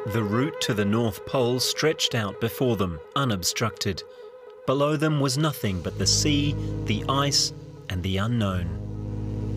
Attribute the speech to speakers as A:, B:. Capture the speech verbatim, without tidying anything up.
A: The route to the North Pole stretched out before them, unobstructed. Below them was nothing but the sea, the ice, and the unknown.